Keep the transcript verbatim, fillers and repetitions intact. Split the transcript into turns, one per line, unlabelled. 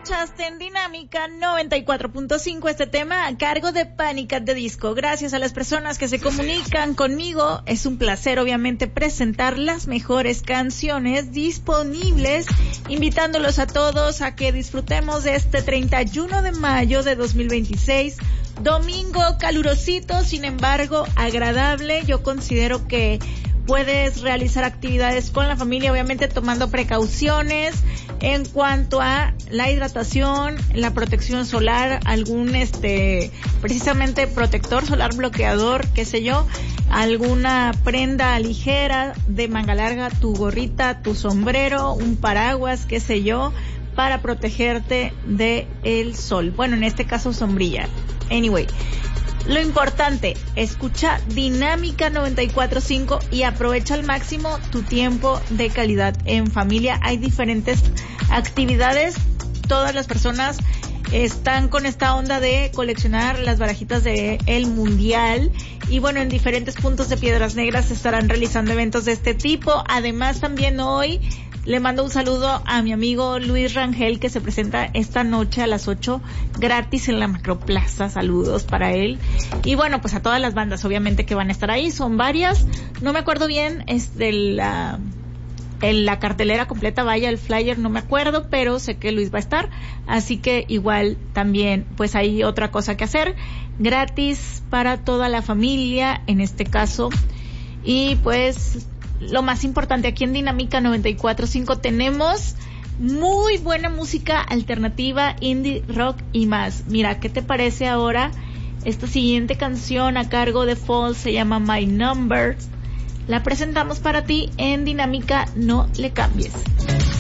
Escuchaste en Dinámica noventa y cuatro punto cinco este tema a cargo de Panic at the Disco. Gracias a las personas que se comunican conmigo. Es un placer, obviamente, presentar las mejores canciones disponibles, invitándolos a todos a que disfrutemos de este treinta y uno de mayo de dos mil veintiséis. Domingo calurosito, sin embargo, agradable. Yo considero que puedes realizar actividades con la familia, obviamente tomando precauciones en cuanto a la hidratación, la protección solar, algún este precisamente protector solar, bloqueador, qué sé yo, alguna prenda ligera de manga larga, tu gorrita, tu sombrero, un paraguas, qué sé yo, para protegerte de el sol. Bueno, en este caso sombrilla. Anyway, lo importante, escucha Dinámica noventa y cuatro punto cinco y aprovecha al máximo tu tiempo de calidad en familia. Hay diferentes actividades, todas las personas están con esta onda de coleccionar las barajitas de el mundial y bueno, en diferentes puntos de Piedras Negras se estarán realizando eventos de este tipo. Además, también hoy le mando un saludo a mi amigo Luis Rangel, que se presenta esta noche a las ocho gratis en la Macroplaza. Saludos para él. Y bueno, pues a todas las bandas, obviamente, que van a estar ahí. Son varias. No me acuerdo bien, es de la, en la cartelera completa, vaya, el flyer, no me acuerdo, pero sé que Luis va a estar. Así que igual también, pues hay otra cosa que hacer. Gratis para toda la familia, en este caso. Y pues lo más importante, aquí en Dinámica noventa y cuatro punto cinco tenemos muy buena música alternativa, indie, rock y más. Mira, ¿qué te parece ahora? Esta siguiente canción a cargo de Fall se llama My Number. La presentamos para ti en Dinámica, no le cambies.